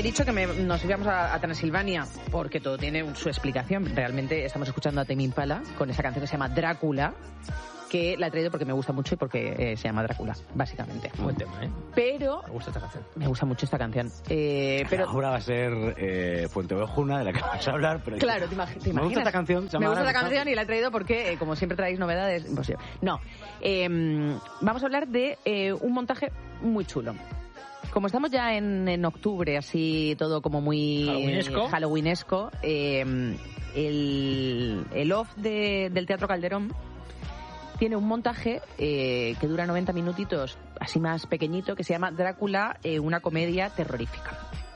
dicho que nos íbamos a Transilvania porque todo tiene su explicación. Realmente estamos escuchando a Tame Impala con esa canción que se llama Drácula, que la he traído porque me gusta mucho y porque se llama Drácula, básicamente. Buen tema, ¿eh? Pero me gusta esta canción. Me gusta mucho esta canción. Pero ahora va a ser Fuenteovejuna, de la que vamos a hablar. Pero claro, te imaginas. Me gusta esta canción. Me gusta esta canción y la he traído porque, como siempre traéis novedades, imposible. No, vamos a hablar de un montaje muy chulo. Como estamos ya en octubre, así todo como muy halloweenesco, el off del Teatro Calderón tiene un montaje que dura 90 minutitos, así más pequeñito, que se llama Drácula, una comedia terrorífica.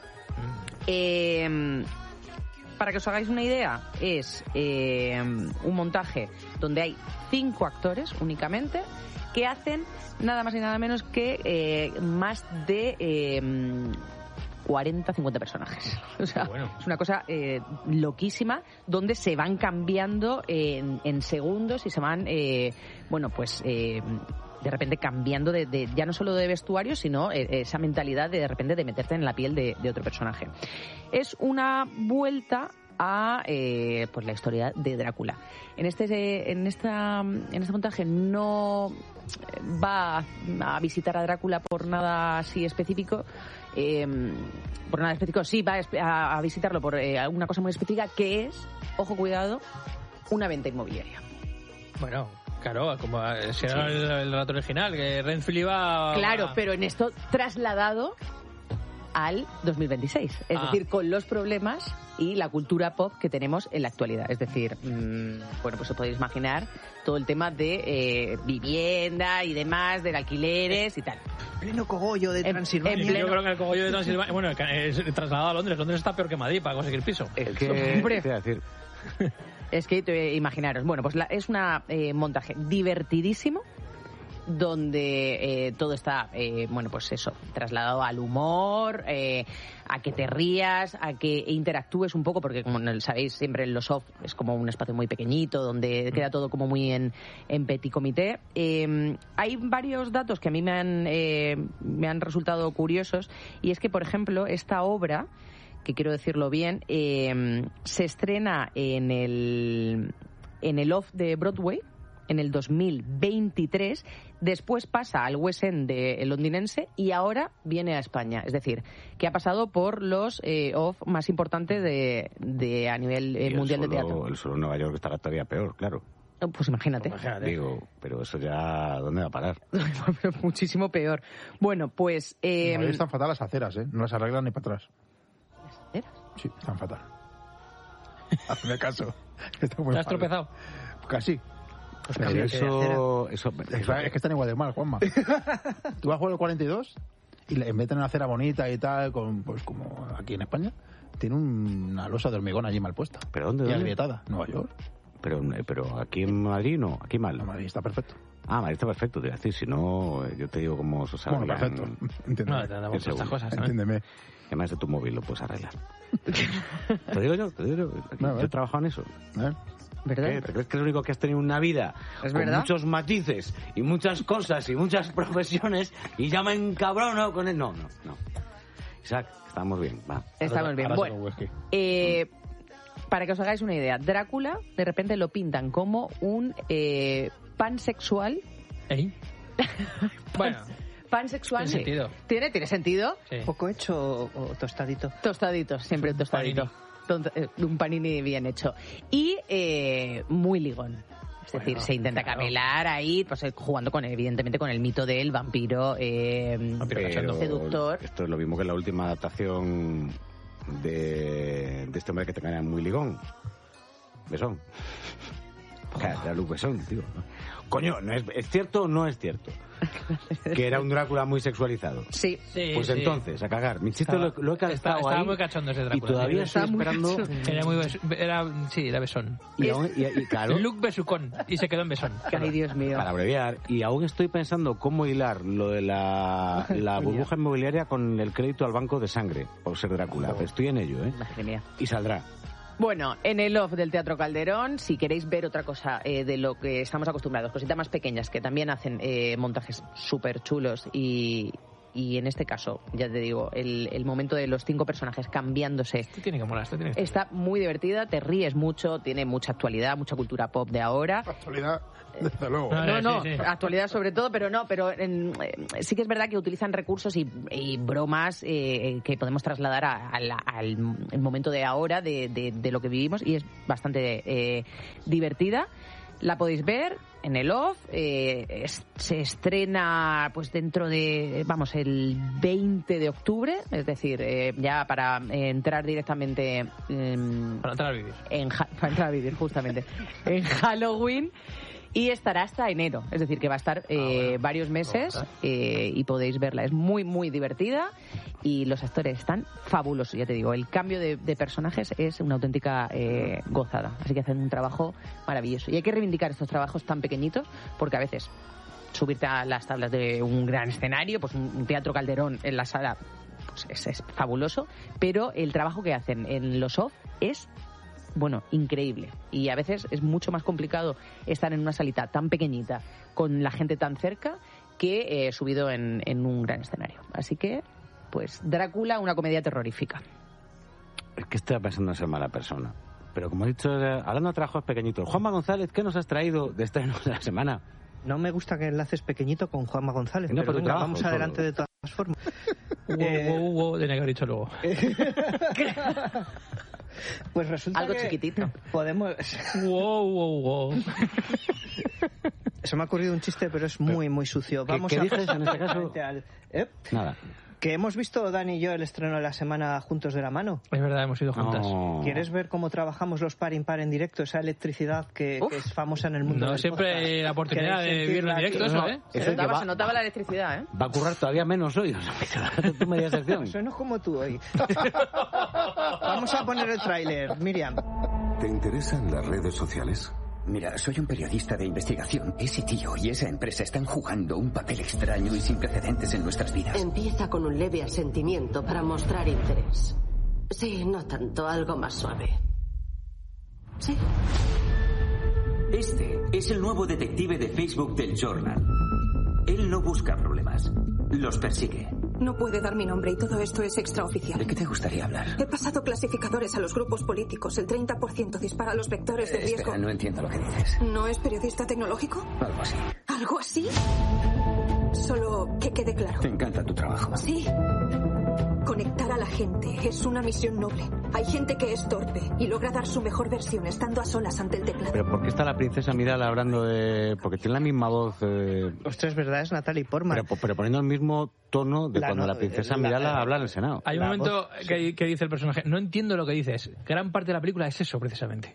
Para que os hagáis una idea, es un montaje donde hay 5 actores únicamente que hacen nada más y nada menos que más de 40, 50 personajes. O sea, es una cosa loquísima, donde se van cambiando en segundos y se van, de repente cambiando de ya no solo de vestuario, sino esa mentalidad de repente de meterte en la piel de otro personaje. Es una vuelta a pues la historia de Drácula. En este montaje no va a visitar a Drácula por nada así específico. Sí, va a visitarlo por una cosa muy específica, que es, ojo, cuidado, una venta inmobiliaria. Bueno, claro, como si era el relato original, que Renfield iba... Claro, pero en esto trasladado al 2026, es decir, con los problemas y la cultura pop que tenemos en la actualidad. Es decir, pues os podéis imaginar todo el tema de vivienda y demás, de alquileres y tal. Pleno cogollo de Transilvania. Yo creo que el cogollo de Transilvania, bueno, es trasladado a Londres. Londres está peor que Madrid para conseguir piso. Es que, es que imaginaros, bueno, pues es una montaje divertidísimo, donde todo está, pues eso, trasladado al humor, a que te rías, a que interactúes un poco, porque como sabéis, siempre en los off es como un espacio muy pequeñito, donde queda todo como muy en petit comité. Hay varios datos que a mí me han resultado curiosos, y es que, por ejemplo, esta obra, que quiero decirlo bien, se estrena en el off de Broadway en el 2023, después pasa al West End londinense y ahora viene a España. Es decir, que ha pasado por los off más importantes de a nivel mundial de teatro. El suelo de Nueva York está todavía peor, claro. Pues imagínate. Digo, pero eso ya, ¿dónde va a parar? Muchísimo peor. Bueno, pues... No, están fatal las aceras, ¿eh? No las arreglan ni para atrás. ¿Las aceras? Sí, están fatal. Hazme caso. ¿Te has tropezado? Casi. Pues pero eso es que están igual de mal, Juanma. Tú vas por el 42 y en vez de tener una acera bonita y tal, pues como aquí en España, tiene una losa de hormigón allí mal puesta. ¿Pero dónde? Y agrietada, Nueva York. Pero aquí en Madrid no, aquí mal. No, Madrid está perfecto. Madrid está perfecto, te voy a decir, si no, yo te digo cómo se sabe. Bueno, perfecto. No, te damos estas cosas, ¿sabes? Entiéndeme. Además de tu móvil lo puedes arreglar. Te digo yo. Yo he trabajado en eso. ¿Verdad? ¿Te crees que es lo único que has tenido una vida ¿Es con verdad? Muchos matices y muchas cosas y muchas profesiones y ya me encabrono con él? No. Isaac, estamos bien, va. Estamos bien. Bueno, para que os hagáis una idea, Drácula de repente lo pintan como un pansexual. Bueno. Pansexual. ¿Tiene sentido? ¿Tiene sentido? Sí. ¿Poco hecho o tostadito? Tostadito, siempre tostadito. Un panini bien hecho. Y muy ligón. Es decir, se intenta camelar ahí, pues jugando evidentemente con el mito del vampiro, seductor. Esto es lo mismo que la última adaptación de este hombre que te cae muy ligón. Besón. Era Luc Besson, tío. Coño, ¿no es cierto o no es cierto? Que era un Drácula muy sexualizado. Sí. Pues entonces, a cagar. Mi chiste lo he calzado ahí. Estaba muy cachondo ese Drácula. Y todavía estoy esperando... Era besón. Y claro... Luc Besucón. Y se quedó en besón. Ay, Dios mío. Para abreviar. Y aún estoy pensando cómo hilar lo de la burbuja inmobiliaria con el crédito al banco de sangre, por ser Drácula. Estoy en ello, ¿eh? Madre mía. Y saldrá. Bueno, en el off del Teatro Calderón, si queréis ver otra cosa de lo que estamos acostumbrados, cositas más pequeñas que también hacen montajes súper chulos y y en este caso, ya te digo, el momento de los 5 personajes cambiándose. Esto tiene que molar, Está muy divertida, te ríes mucho, tiene mucha actualidad, mucha cultura pop de ahora. Actualidad, desde luego. No, actualidad sobre todo, pero sí que es verdad que utilizan recursos y bromas que podemos trasladar al momento de ahora, de lo que vivimos, y es bastante divertida. La podéis ver en el Off, se estrena pues dentro de, el 20 de octubre, es decir, ya para entrar directamente para entrar a vivir. Para entrar a vivir, justamente, en Halloween. Y estará hasta enero, es decir, que va a estar varios meses y podéis verla. Es muy, muy divertida y los actores están fabulosos, ya te digo. El cambio de personajes es una auténtica gozada. Así que hacen un trabajo maravilloso. Y hay que reivindicar estos trabajos tan pequeñitos porque a veces subirte a las tablas de un gran escenario, pues un Teatro Calderón en la sala, pues es fabuloso. Pero el trabajo que hacen en los off es increíble. Y a veces es mucho más complicado estar en una salita tan pequeñita con la gente tan cerca que subido en un gran escenario. Así que, pues, Drácula, una comedia terrorífica. Es que estoy pensando en ser mala persona. Pero como he dicho, hablando de trabajos pequeñitos, Juanma González, ¿qué nos has traído de estreno de la semana? No me gusta que enlaces pequeñito con Juanma González, no, pero venga, trabajo, vamos adelante de todas formas. Tenía que haber dicho luego. Pues resulta algo que chiquitito. Podemos... Wow. Se me ha ocurrido un chiste, pero es muy, muy sucio. Vamos ¿Qué dices en este caso? Nada. Que hemos visto, Dani y yo, el estreno de la semana juntos de la mano. Es verdad, hemos ido juntas. No. ¿Quieres ver cómo trabajamos los par impar en directo? Esa electricidad que es famosa en el mundo No del siempre podcast. hay la oportunidad de vivirlo en directo, eso, ¿eh? Se notaba la electricidad, ¿eh? Va a currar todavía menos hoy. Tu media sección. Sueno como tú hoy. Vamos a poner el tráiler, Miriam. ¿Te interesan las redes sociales? Mira, soy un periodista de investigación. Ese tío y esa empresa están jugando un papel extraño y sin precedentes en nuestras vidas. Empieza con un leve asentimiento para mostrar interés. Sí, no tanto, algo más suave. Sí. Este es el nuevo detective de Facebook del Journal. Él no busca problemas, los persigue. No puede dar mi nombre y todo esto es extraoficial. ¿De qué te gustaría hablar? He pasado clasificadores a los grupos políticos. El 30% dispara los vectores de riesgo. Espera, no entiendo lo que dices. ¿No es periodista tecnológico? Algo así. ¿Algo así? Solo que quede claro. Te encanta tu trabajo. Sí. Conectar a la gente es una misión noble. Hay gente que es torpe y logra dar su mejor versión estando a solas ante el teclado. ¿Pero por qué está la princesa Miral hablando de...? Porque tiene la misma voz... Ostras, ¿verdad? Es Natalie Portman. Pero poniendo el mismo tono de cuando la princesa Miral habla en el Senado. Hay un momento que dice el personaje, no entiendo lo que dices. Gran parte de la película es eso, precisamente.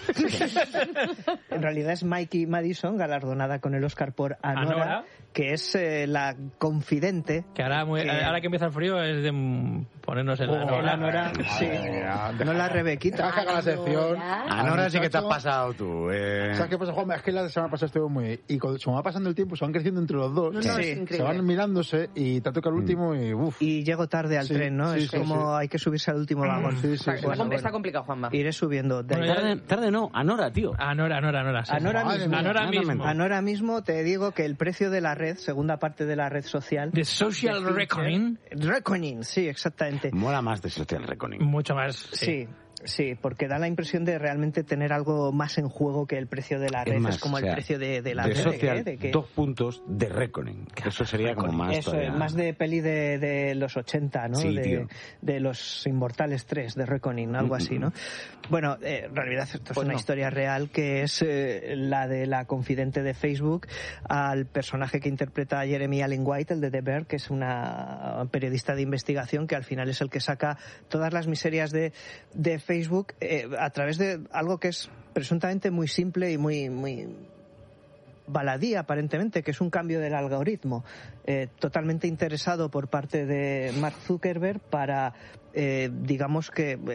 En realidad es Mikey Madison, galardonada con el Oscar por Anora, que es la confidente. Que ahora que empieza el frío es de ponernos en la Nora. Sí. No la Rebequita. Haga la sección. Anora sí que te has pasado tú. ¿Sabes qué pasa, Juanma? Es que la semana pasada estuvo muy... Y cuando se va pasando el tiempo, se van creciendo entre los dos. Se van mirándose y te toca el último y... Uf. Y llego tarde al tren, ¿no? Es como hay que subirse al último vagón. Está complicado, Juanma. Iré subiendo. Tarde no, Anora, tío. Anora. Sí. Anora mismo te digo que el precio de la red, segunda parte de la red social... The Social Reckoning. Reckoning, sí, exactamente. Mola más de Social Reckoning. Mucho más. Sí, porque da la impresión de realmente tener algo más en juego que el precio de la red. Es como el precio de la red. Social, 2 puntos de Reckoning. Eso sería como más eso, todavía... más de peli de los 80, ¿no? Sí, de los Inmortales 3, de Reckoning, algo así, ¿no? Bueno, en realidad esto es una historia real que es la de la confidente de Facebook al personaje que interpreta a Jeremy Allen White, el de The Bear, que es una periodista de investigación que al final es el que saca todas las miserias de Facebook a través de algo que es presuntamente muy simple y muy baladí aparentemente, que es un cambio del algoritmo totalmente interesado por parte de Mark Zuckerberg para digamos que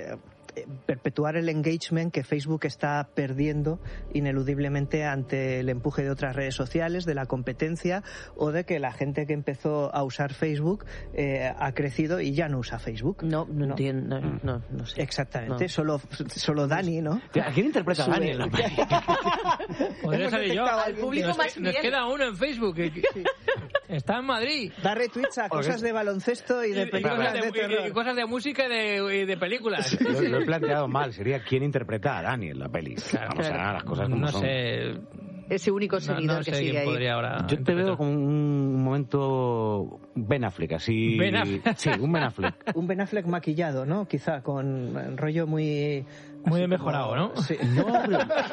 perpetuar el engagement que Facebook está perdiendo ineludiblemente ante el empuje de otras redes sociales, de la competencia, o de que la gente que empezó a usar Facebook ha crecido y ya no usa Facebook. No entiendo, no sé. Exactamente, No. solo Dani, ¿no? ¿A quién interpreta a Dani en la peli? Podría Hemos salir yo. detectado a Al alguien público Nos, más nos fiel. queda uno en Facebook. Está en Madrid. Da retweets a cosas de baloncesto y de películas de y terror. cosas de música y de películas. Lo he planteado mal. Sería quién interpreta a Dani en la peli. Vamos a las cosas como No son. sé. Ese único seguidor no sé que sigue quién ahí. podría ahora. Yo te veo como un momento Ben Affleck, así... Ben Affleck. Sí, un Ben Affleck. Un Ben Affleck maquillado, ¿no? Quizá con rollo muy... Muy así mejorado, como- ¿no? Sí. No, pero